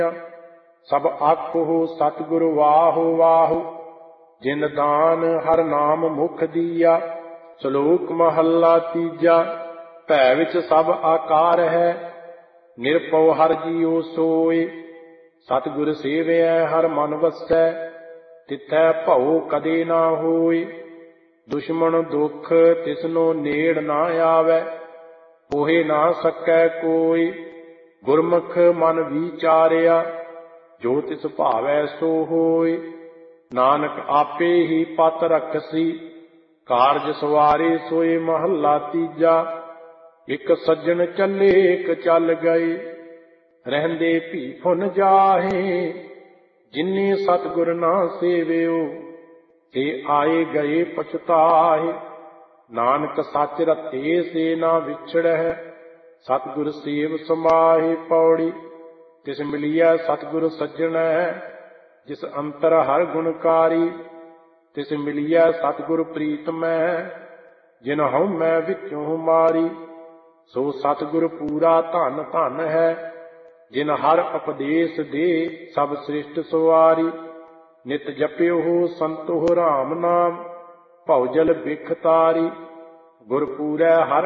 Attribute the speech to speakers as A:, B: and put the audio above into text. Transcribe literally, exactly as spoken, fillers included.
A: ਸਭ ਆਖੋ ਸਤਿਗੁਰ ਵਾਹੁ ਵਾਹੁ। ਜਿਨ ਦਾਨ ਹਰ ਨਾਮ ਮੁਖ ਦੀਆ। ਸ਼ਲੋਕ ਮਹੱਲਾ ਤੀਜਾ। ਭੈ ਵਿੱਚ ਸਭ ਆਕਾਰ ਹੈ, ਨਿਰਭਉ ਹਰਿ ਜੀਉ ਸੋਇ। ਸਤਿਗੁਰ ਸੇਵਿਐ ਹਰਿ ਮਨ ਵਸੈ, ਤਿਥੈ ਭਉ ਕਦੇ ਨਾ ਹੋਇ। ਦੁਸ਼ਮਣ ਦੁਖ ਤਿਸਨੋ ਨੇੜ ਨਾ ਆਵੈ, ਕੋਹਿ ਨਾ ਸਕੈ ਕੋਈ। ਗੁਰਮੁਖ ਮਨ ਵਿਚਾਰਿਆ, ਜੋ ਤਿਸ ਭਾਵੈ ਸੋ ਹੋਇ। ਨਾਨਕ ਆਪੇ ਹੀ ਪਤ ਰਖਸੀ, ਕਾਰਜ ਸਵਾਰੇ ਸੋਏ। ਮਹੱਲਾ ਤੀਜਾ। ਇਕ ਸੱਜਣ ਚੱਲੇ ਇਕ ਚੱਲ ਗਏ, ਰਹਿੰਦੇ ਭੀ ਫੁਨ ਜਾਹੇ। ਜਿਨੇ ਸਤਿਗੁਰ ਨਾ ਸੇਵਿਓ, ਤੇ ਆਏ ਗਏ ਪਛਤਾਹੇ। ਨਾਨਕ ਸੱਚ ਰਤੇ ਸੇ ਨਾ ਵਿਛੜਹਿ, ਸਤਿਗੁਰ ਸੇਵ ਸਮਾਹੇ। ਪੌੜੀ। ਤਿਸ ਮਿਲੀਐ ਸਤਿਗੁਰ ਸੱਜਣੈ, ਜਿਸ ਅੰਤਰ ਹਰ ਗੁਣਕਾਰੀ। ਤਿਸ ਮਿਲੀਐ ਸਤਿਗੁਰ ਪ੍ਰੀਤਮੈ, ਜਿਨ ਹਉਮੈ ਵਿੱਚੋਂ ਮਾਰੀ। ਸੋ ਸਤਿਗੁਰ ਪੂਰਾ ਧਨ ਧਨ ਹੈ, ਜਿਨ ਹਰ ਉਪਦੇਸ਼ ਦੇ ਸਭ ਸ੍ਰਿਸ਼ਟ ਸਵਾਰੀ। ਨਿਤ ਜਪਿਓ ਸੰਤੋਖ ਰਾਮ ਨਾਮ, ਭਉ ਜਲ ਬਿਖ ਤਾਰੀ। ਗੁਰ ਪੂਰੈ ਹਰਿ